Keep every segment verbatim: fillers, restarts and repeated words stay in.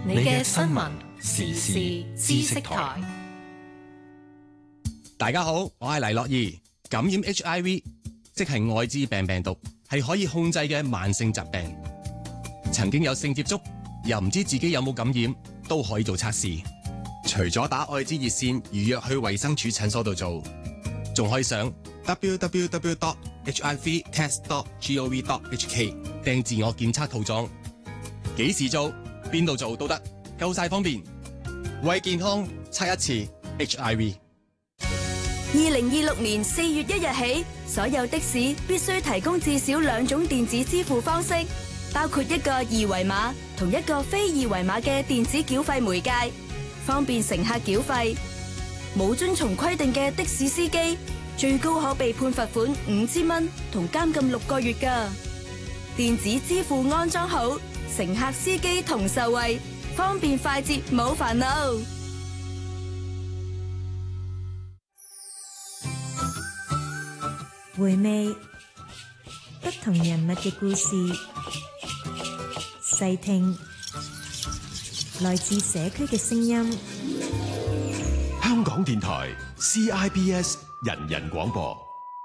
你嘅新聞時事知識台。 大家好，我係黎樂儀。感染 H I V 即係愛滋病病毒，係可以控制嘅慢性疾病。曾經有性接觸又唔知自己有冇感染，都可以做測試。除咗打愛滋熱線預約去衛生署診所度做，仲可以上 w w w dot h i v test dot gov dot h k 訂自我檢測套裝。幾時做，邊度做都得，夠晒方便。為健康測一次 H I V。 二零二六年四月一日起，所有的士必須提供至少兩種電子支付方式，包括一個二維碼同一個非二維碼嘅電子繳費媒介，方便乘客繳費。冇遵從規定嘅的，的士司機，最高可被判罰款五千蚊同監禁六個月㗎。電子支付安裝好，乘客司機同受惠，方便快捷冇煩惱。 回味不同人物嘅故事，細聽來自社區嘅聲音。 香港電台 C I B S 人人廣播。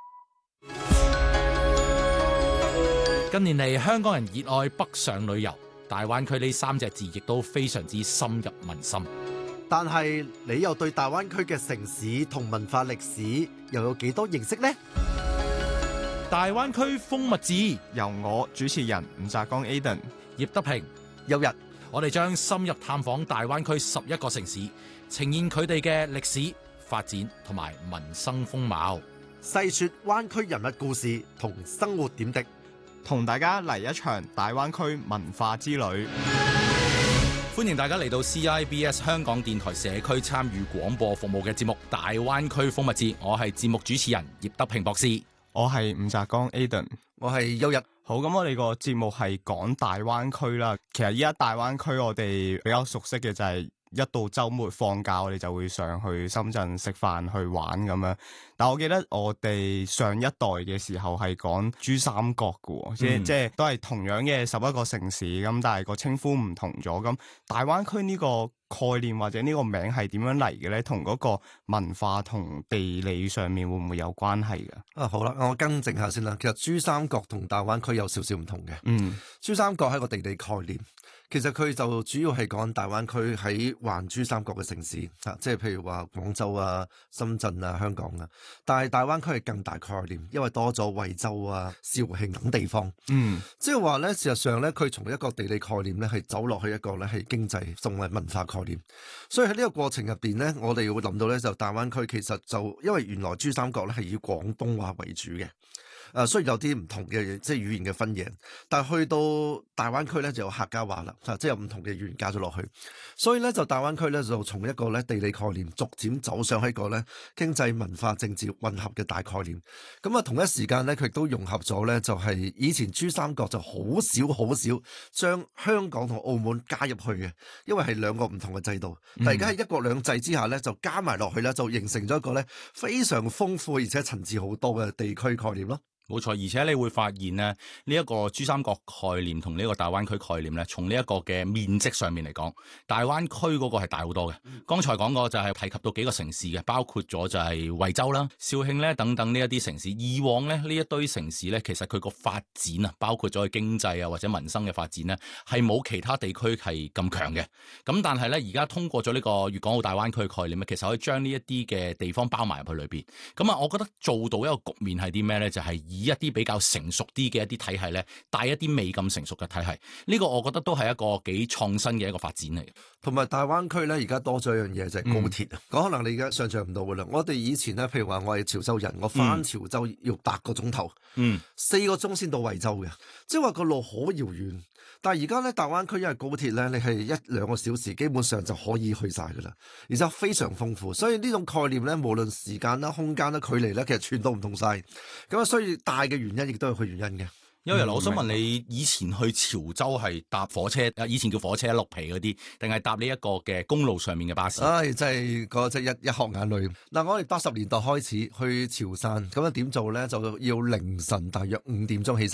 近年嚟，香港人熱愛北上旅遊，大灣區呢三隻字亦都非常之深入民心。 但係你又對大灣區嘅城市同文化歷史又有幾多認識呢？ 大灣區風物誌由我主持人吳澤剛 Aden、 葉德平、 有日， 我哋將深入探訪大灣區十一個城市，呈現佢哋嘅歷史發展同埋民生風貌， 細說灣區人物故事同生活點滴， 同大家嚟一場大灣區文化之旅。 歡迎大家嚟到 C I B S 香港電台社區參與廣播服務嘅節目《大灣區風物誌》，我係節目主持人葉德平博士。 我係吳澤剛 Aden， 我係優日。 好，咁我哋個節目係講大灣區啦。其實依家大灣區我哋比較熟悉嘅就係一到週末放假，我哋就會上去深圳食飯去玩咁樣。但我記得我哋上一代嘅時候係講珠三角嘅，嗯、即係即係都係同樣嘅十一個城市咁，但係個稱呼唔同咗。咁大灣區呢個概念或者呢個名係點樣嚟嘅咧？同嗰個文化同地理上面會唔會有關係嘅？ 啊，好啦，我更正下先啦。其實珠三角同大灣區有少少唔同嘅。 嗯， 珠三角係一個地理概念，其實佢就主要係講大灣區喺環珠三角嘅城市啊，即係譬如話廣州啊、深圳啊、香港啊。但係大灣區係更大概念，因為多咗惠州啊、肇慶等地方。 嗯， 即係話咧，事實上咧，佢從一個地理概念咧，係走落去一個咧係經濟同埋文化概念。所以喺呢個過程入邊咧，我哋會諗到咧，就大灣區其實就因為原來珠三角咧係以廣東話為主嘅。誒，雖然有啲唔同嘅即係語言嘅分野，但係去到大灣區咧就有客家話啦，即係有唔同嘅語言加咗落去，所以咧就大灣區咧就從一個咧地理概念逐漸走上一個咧經濟、文化、政治混合嘅大概念。咁啊，同一時間咧佢亦都融合咗咧，就係以前珠三角就好少好少將香港同澳門加入去嘅，因為係兩個唔同嘅制度。但係而家喺一國兩制之下咧，就加埋落去咧，就形成咗一個咧非常豐富而且層次好多嘅地區概念咯。 冇錯，而且你會發現咧，呢、這、一個珠三角概念同呢個大灣區概念咧，從呢一個嘅面積上面嚟講，大灣區嗰個係大好多嘅。剛才講過就係提及到幾個城市嘅，包括咗就係惠州啦、肇慶咧等等呢一啲城市。以往咧呢一堆城市咧，其實佢個發展啊，包括咗佢經濟啊或者民生嘅發展咧，係冇其他地區係咁強嘅。咁但係咧，而家通過咗呢個粵港澳大灣區概念咧，其實可以將呢一啲嘅地方包埋入去裏邊。咁啊，我覺得做到一個局面係啲咩咧？就係、是、以一啲比較成熟啲嘅一啲體系咧，帶一啲未咁成熟嘅體系，呢、這個我覺得都係一個幾創新嘅一個發展嚟嘅。 同埋大灣區咧，而家多咗一樣嘢就係、是、高鐵啊！講、嗯、可能你而家想象唔到噶啦。我哋以前咧，譬如話我係潮州人，我翻潮州要八個鐘頭，嗯，四個鐘先到惠州嘅，即係話個路好遙遠。但係而家咧，大灣區因為高鐵咧，你係一兩個小時基本上就可以去晒噶啦，而且非常豐富。所以呢種概念咧，無論時間啦、空間啦、距離咧，其實全都唔同晒。咁啊，所以大嘅原因亦都有佢原因嘅。 因為我想問你，以前去潮州係搭火車，以前叫火車綠皮嗰啲，定係搭呢一個嘅公路上面嘅巴士？ 唉、哎，真係個即係一一殼眼淚。嗱，我哋八十年代開始去潮汕，咁樣點做咧？就要凌晨大約五點鐘起身。